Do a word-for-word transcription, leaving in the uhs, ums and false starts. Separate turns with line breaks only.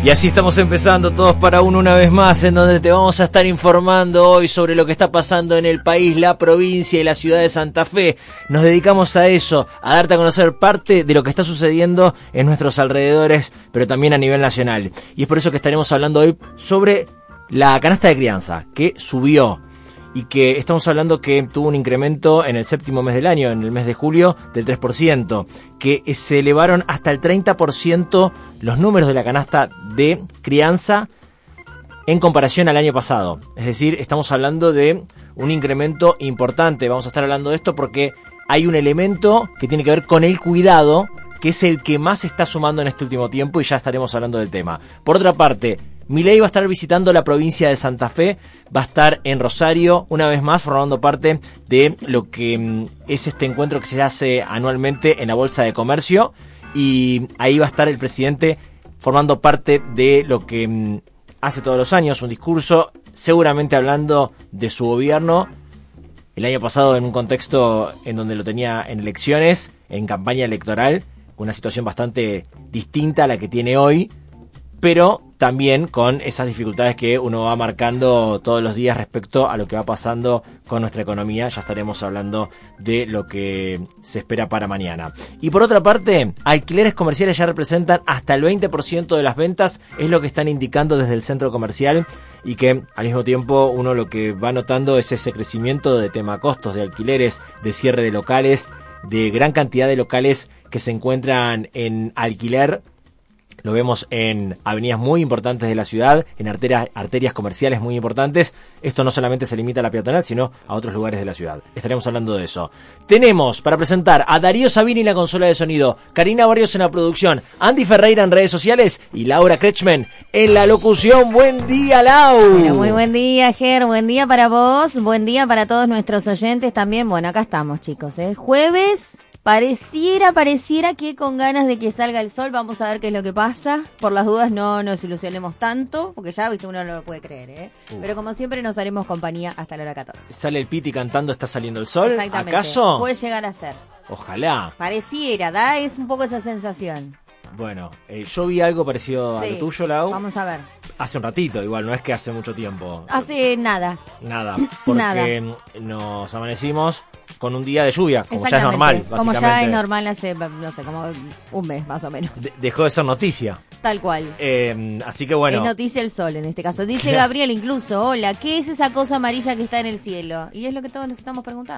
Y así estamos empezando Todos para Uno una vez más, en donde te vamos a estar informando hoy sobre lo que está pasando en el país, la provincia y la ciudad de Santa Fe. Nos dedicamos a eso, a darte a conocer parte de lo que está sucediendo en nuestros alrededores, pero también a nivel nacional. Y es por eso que estaremos hablando hoy sobre la canasta de crianza, que subió. Y que estamos hablando que tuvo un incremento en el séptimo mes del año, en el mes de julio, del tres por ciento, que se elevaron hasta el treinta por ciento los números de la canasta de crianza en comparación al año pasado. Es decir, estamos hablando de un incremento importante. Vamos a estar hablando de esto porque hay un elemento que tiene que ver con el cuidado, que es el que más se está sumando en este último tiempo, y ya estaremos hablando del tema. Por otra parte, Milei va a estar visitando la provincia de Santa Fe, va a estar en Rosario, una vez más formando parte de lo que es este encuentro que se hace anualmente en la Bolsa de Comercio, y ahí va a estar el presidente formando parte de lo que hace todos los años, un discurso, seguramente hablando de su gobierno, el año pasado en un contexto en donde lo tenía en elecciones, en campaña electoral, una situación bastante distinta a la que tiene hoy, pero también con esas dificultades que uno va marcando todos los días respecto a lo que va pasando con nuestra economía. Ya estaremos hablando de lo que se espera para mañana. Y por otra parte, alquileres comerciales ya representan hasta el veinte por ciento de las ventas, es lo que están indicando desde el centro comercial, y que al mismo tiempo uno lo que va notando es ese crecimiento de tema costos, de alquileres, de cierre de locales, de gran cantidad de locales que se encuentran en alquiler. Lo vemos en avenidas muy importantes de la ciudad, en arterias, arterias comerciales muy importantes. Esto no solamente se limita a la peatonal, sino a otros lugares de la ciudad. Estaremos hablando de eso. Tenemos para presentar a Darío Sabini en la consola de sonido, Karina Barrios en la producción, Andy Ferreira en redes sociales y Laura Kretschmann en la locución. ¡Buen día, Lau!
Bueno, muy buen día, Ger. Buen día para vos. Buen día para todos nuestros oyentes también. Bueno, acá estamos, chicos, ¿eh? Jueves... Pareciera, pareciera que con ganas de que salga el sol. Vamos a ver qué es lo que pasa. Por las dudas no nos ilusionemos tanto, porque ya, viste, uno no lo puede creer, ¿eh? Uf. Pero como siempre nos haremos compañía hasta la hora catorce.
Sale el Piti cantando ¿Está saliendo el sol?
Exactamente.
¿Acaso?
Puede llegar a ser.
Ojalá.
Pareciera, da es un poco esa sensación.
Bueno, eh, yo vi algo parecido sí, a lo tuyo, Lau.
Vamos a ver.
Hace un ratito, igual, no es que hace mucho tiempo.
Hace nada.
Nada, porque
nada.
nos amanecimos con un día de lluvia, como ya es normal, básicamente.
Como ya es normal hace, no sé, como un mes más o menos.
De- dejó de ser noticia.
Tal cual.
Eh, así que bueno.
Es noticia el sol en este caso. Dice Gabriel incluso, hola, ¿qué es esa cosa amarilla que está en el cielo? Y es lo que todos nos estamos preguntando.